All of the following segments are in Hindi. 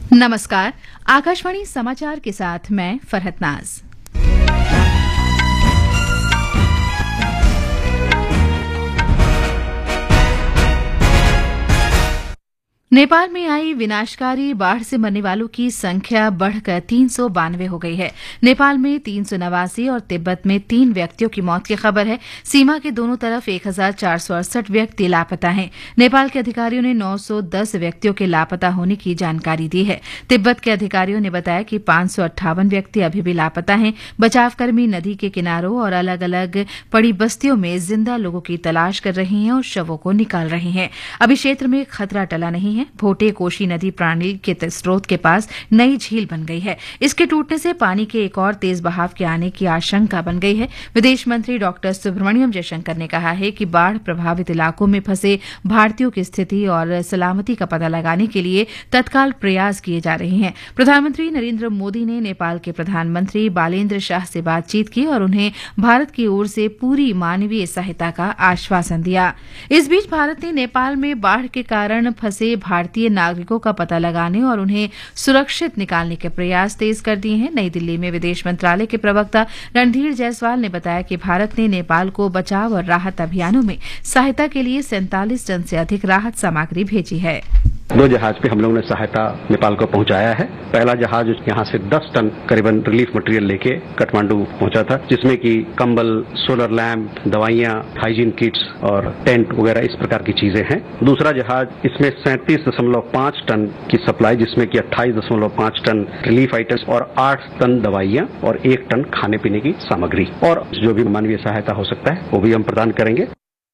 नमस्कार। आकाशवाणी समाचार के साथ मैं फरहत नाज। नेपाल में आई विनाशकारी बाढ़ से मरने वालों की संख्या बढ़कर 392 हो गई है। नेपाल में 389 और तिब्बत में 3 व्यक्तियों की मौत की खबर है। सीमा के दोनों तरफ 1468 व्यक्ति लापता हैं। नेपाल के अधिकारियों ने 910 व्यक्तियों के लापता होने की जानकारी दी है। तिब्बत के अधिकारियों ने बताया कि 558 व्यक्ति अभी भी लापता हैं। बचावकर्मी नदी के किनारों और अलग अलग पड़ी बस्तियों में जिंदा लोगों की तलाश कर रहे हैं और शवों को निकाल रहे हैं। अभी क्षेत्र में खतरा टला नहीं है। भोटे कोशी नदी प्रणाली के स्रोत के पास नई झील बन गई है। इसके टूटने से पानी के एक और तेज बहाव के आने की आशंका बन गई है। विदेश मंत्री डॉक्टर सुब्रमण्यम जयशंकर ने कहा है कि बाढ़ प्रभावित इलाकों में फंसे भारतीयों की स्थिति और सलामती का पता लगाने के लिए तत्काल प्रयास किए जा रहे हैं। प्रधानमंत्री नरेंद्र मोदी ने नेपाल के प्रधानमंत्री बालेन्द्र शाह से बातचीत की और उन्हें भारत की ओर से पूरी मानवीय सहायता का आश्वासन दिया। इस बीच भारत ने नेपाल में बाढ़ के कारण फंसे भारतीय नागरिकों का पता लगाने और उन्हें सुरक्षित निकालने के प्रयास तेज कर दिए हैं। नई दिल्ली में विदेश मंत्रालय के प्रवक्ता रणधीर जायसवाल ने बताया कि भारत ने नेपाल को बचाव और राहत अभियानों में सहायता के लिए 47 टन से अधिक राहत सामग्री भेजी है। 2 जहाज पे हम लोगों ने सहायता नेपाल को पहुंचाया है। पहला जहाज यहाँ से 10 टन करीबन रिलीफ मटेरियल लेके काठमांडू पहुंचा था, जिसमें कि कंबल, सोलर लैंप, दवाइयां, हाइजीन किट्स और टेंट वगैरह इस प्रकार की चीजें हैं। दूसरा जहाज इसमें 37.5 टन की सप्लाई, जिसमें कि 28.5 टन रिलीफ आइटम्स और 8 टन दवाइयां और 1 टन खाने पीने की सामग्री और जो भी मानवीय सहायता हो सकता है वो भी हम प्रदान करेंगे।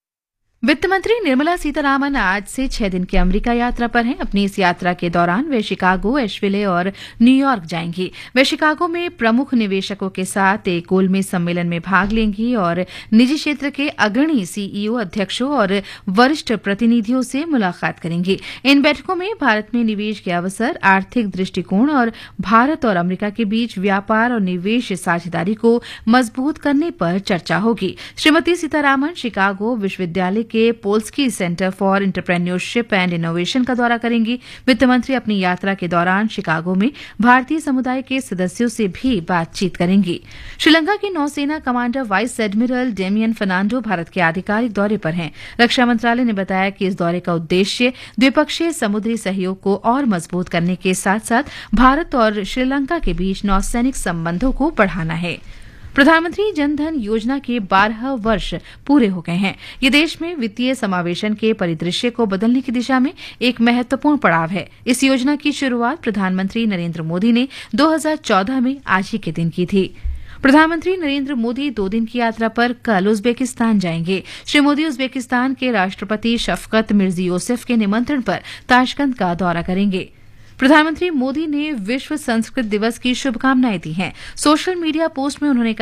वित्त मंत्री निर्मला सीतारामन आज से 6 दिन की अमेरिका यात्रा पर हैं। अपनी इस यात्रा के दौरान वे शिकागो, एशविले और न्यूयॉर्क जाएंगी। वे शिकागो में प्रमुख निवेशकों के साथ एक गोलमेज सम्मेलन में भाग लेंगी और निजी क्षेत्र के अग्रणी सीईओ, अध्यक्षों और वरिष्ठ प्रतिनिधियों से मुलाकात करेंगी। इन बैठकों में भारत में निवेश के अवसर, आर्थिक दृष्टिकोण और भारत और अमेरिका के बीच व्यापार और निवेश साझेदारी को मजबूत करने पर चर्चा होगी। श्रीमती सीतारामन शिकागो विश्वविद्यालय के Polski centre for entrepreneurship and innovation का दौरा करेंगी। वित्त मंत्री अपनी यात्रा के दौरान शिकागो में भारतीय समुदाय के सदस्यों से भी बातचीत करेंगी। श्रीलंका के नौसेना commander vice admiral Damien Fernando Bharat के आधिकारिक दौरे पर हैं। रक्षा मंत्रालय ने बताया कि इस दौरे का उद्देश्य द्विपक्षीय समुद्री सहयोग को और मजबूत करने के साथ साथ भारत और श्रीलंका के बीच नौसैनिक संबंधों को बढ़ाना है। प्रधानमंत्री जनधन योजना के 12 वर्ष पूरे हो गए हैं। ये देश में वित्तीय समावेशन के परिदृश्य को बदलने की दिशा में एक महत्वपूर्ण पड़ाव है। इस योजना की शुरुआत प्रधानमंत्री नरेंद्र मोदी ने 2014 में आज ही के दिन की थी। प्रधानमंत्री नरेंद्र मोदी 2 दिन की यात्रा पर कल उज्बेकिस्तान जाएंगे। श्री मोदी उज्बेकिस्तान के राष्ट्रपति शफकत मिर्जियोसेफ के निमंत्रण पर ताशकंद का दौरा करेंगे। प्रधानमंत्री मोदी ने विश्व संस्कृत दिवस की शुभकामनाएं दी हैं। सोशल मीडिया पोस्ट में उन्होंने